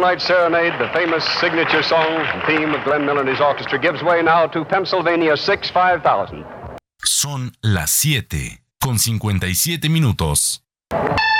Moonlight Serenade, the famous signature song and theme of Glenn Miller and his orchestra, gives way now to Pennsylvania 6-5000. Son las 7:57.